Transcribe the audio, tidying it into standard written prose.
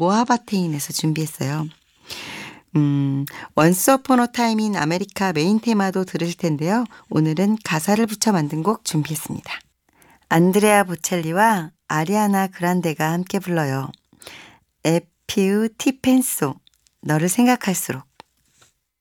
모아바테인에서 준비했어요. 원스 어폰 어 타임 인 아메리카 메인 테마도 들으실 텐데요. 오늘은 가사를 붙여 만든 곡 준비했습니다. 안드레아 보첼리와 아리아나 그란데가 함께 불러요. 에피우 티 펜소, 너를 생각할수록.